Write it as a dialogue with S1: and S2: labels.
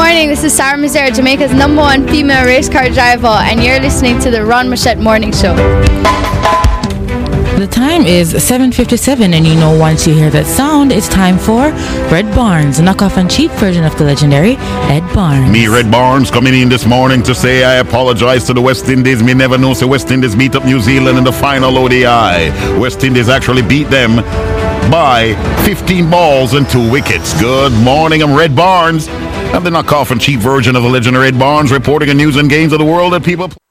S1: morning, this is Sarah Mazera, Jamaica's #1 female race car driver, and you're listening to the Ron Machette Morning Show.
S2: The time is 7:57, and you know once you hear that sound, it's time for Red Barnes, a knockoff and cheap version of the legendary Ed Barnes.
S3: Me, Red Barnes, coming in this morning to say I apologize to the West Indies. Me never know, so West Indies beat up New Zealand in the final ODI. West Indies actually beat them by 15 balls and 2 wickets. Good morning, I'm Red Barnes. I'm the knockoff and cheap version of the legendary Ed Barnes, reporting on news and games of the world that people...